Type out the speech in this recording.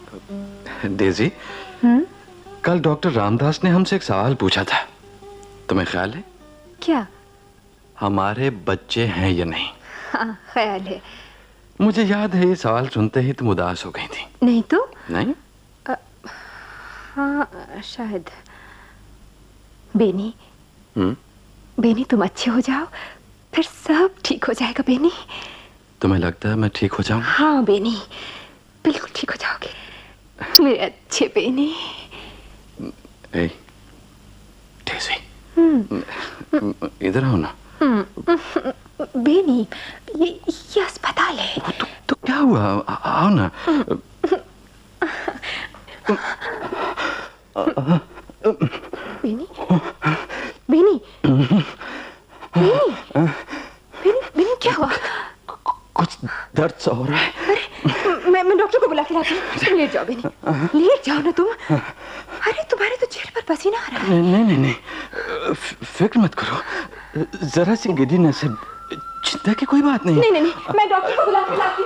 Daisy, कल doctor Ramdas ने हमसे एक सवाल पूछा था, तुम्हें ख्याल है? क्या? हमारे बच्चे हैं या नहीं? हाँ, ख्याल है। मुझे याद है ये सवाल सुनते ही तुम उदास हो गई थी। नहीं तो? नहीं? हाँ शायद। बेनी, बेनी तुम अच्छे हो जाओ, फिर सब ठीक हो जाएगा बेनी। तुम्हें लगता है मैं ठीक हो जाऊंगा? हाँ बेनी, बिल्कुल ठीक हो जाओगे मेरे अच्छे बेनी। डेजी, इधर आओ ना। बेनी, ये अस्पताल है। तो क्या हुआ? आओ ना। बेनी, बेनी, बेनी, बेनी, बेनी क्या हुआ? कुछ दर्द सा हो रहा है। अरे मैं डॉक्टर को बुला के लाती हूँ। तुम लेट जाओ बेनी, लेट जाओ ना तुम। अरे तुम्हारे तो चेहरे पर पसीना आ रहा है। नहीं, फिक्र मत करो, जरा सी गिरीने से चिंता की कोई बात नहीं। नहीं, मैं डॉक्टर को बुला के लाती हूँ।